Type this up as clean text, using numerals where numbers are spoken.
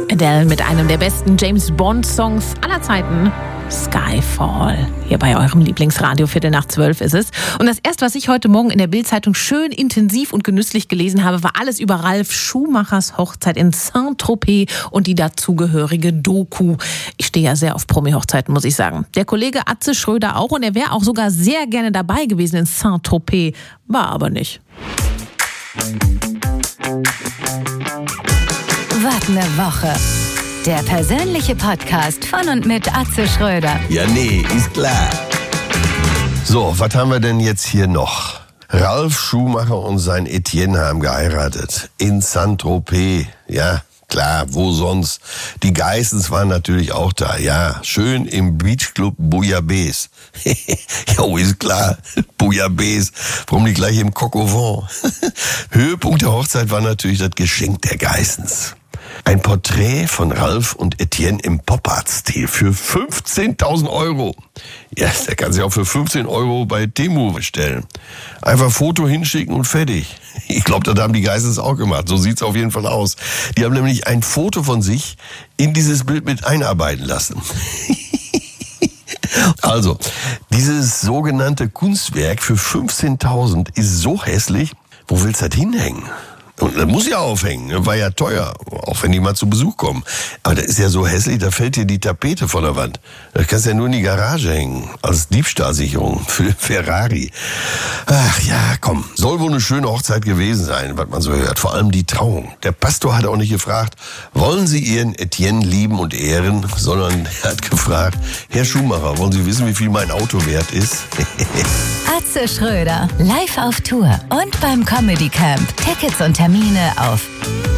Adele mit einem der besten James-Bond-Songs aller Zeiten, Skyfall. Hier bei eurem Lieblingsradio, 11:45 ist es. Und das erste, was ich heute Morgen in der Bild-Zeitung schön intensiv und genüsslich gelesen habe, war alles über Ralf Schumachers Hochzeit in Saint-Tropez und die dazugehörige Doku. Ich stehe ja sehr auf Promi-Hochzeiten, muss ich sagen. Der Kollege Atze Schröder auch, und er wäre auch sogar sehr gerne dabei gewesen in Saint-Tropez, war aber nicht. Wart eine Woche. Der persönliche Podcast von und mit Atze Schröder. Ja, nee, ist klar. So, was haben wir denn jetzt hier noch? Ralf Schumacher und sein Etienne haben geheiratet. In Saint-Tropez. Ja, klar, wo sonst? Die Geissens waren natürlich auch da. Ja, schön im Beachclub Bouillabaisse. Jo, ist klar. Bouillabaisse. Warum nicht gleich im Coq au Vent? Höhepunkt der Hochzeit war natürlich das Geschenk der Geissens. Ein Porträt von Ralf und Etienne im Pop-Art-Stil für 15.000 Euro. Ja, der kann sich auch für 15 Euro bei Temu bestellen. Einfach Foto hinschicken und fertig. Ich glaube, das haben die Geissens auch gemacht. So sieht's auf jeden Fall aus. Die haben nämlich ein Foto von sich in dieses Bild mit einarbeiten lassen. Also, dieses sogenannte Kunstwerk für 15.000 ist so hässlich. Wo willst du das hinhängen? Und das muss ja aufhängen, war ja teuer, auch wenn die mal zu Besuch kommen. Aber das ist ja so hässlich, da fällt dir die Tapete von der Wand. Das kannst du ja nur in die Garage hängen, als Diebstahlsicherung für Ferrari. Ach ja, komm, soll wohl eine schöne Hochzeit gewesen sein, was man so hört. Vor allem die Trauung. Der Pastor hat auch nicht gefragt, wollen Sie Ihren Etienne lieben und ehren, sondern er hat gefragt, Herr Schumacher, wollen Sie wissen, wie viel mein Auto wert ist? Atze Schröder, live auf Tour und beim Comedy Camp. Tickets und Termine auf